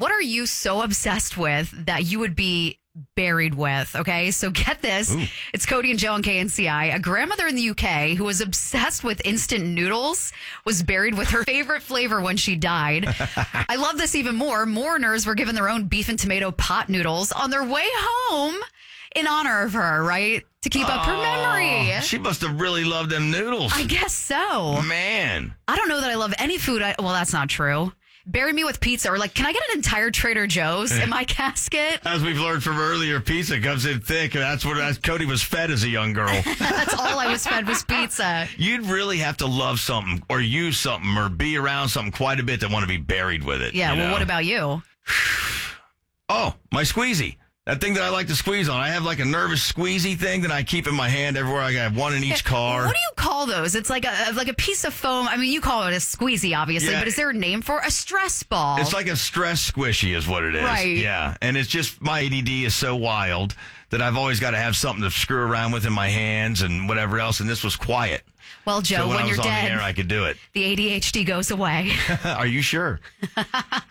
What are you so obsessed with that you would be buried with? Okay, so get this. Ooh. It's Cody and Joe on KNCI. A grandmother in the UK who was obsessed with instant noodles was buried with her favorite flavor when she died. I love this even more. Mourners were given their own beef and tomato pot noodles on their way home in honor of her, right? To keep up her memory. She must have really loved them noodles. I guess so. Man. I don't know that I love any food. Well, that's not true. Bury me with pizza, or like, can I get an entire Trader Joe's in my casket? As we've learned from earlier, pizza comes in thick, and that's what Cody was fed as a young girl. That's all I was fed was pizza. You'd really have to love something or use something or be around something quite a bit to want to be buried with it. Yeah, you well, know? what about you? Oh, my squeezy. That thing that I like to squeeze on. I have like a nervous squeezy thing that I keep in my hand everywhere. I got one in each car. What do you call those? It's like a piece of foam. I mean, you call it a squeezy, obviously, Yeah. but is there a name for a stress ball? It's like a stress squishy is what it is. Right. Yeah. And it's just my ADD is so wild that I've always got to have something to screw around with in my hands and whatever else. And this was quiet. Well, Joe, So when when I was you're on dead, the air, I could do it. the ADHD goes away. Are you sure?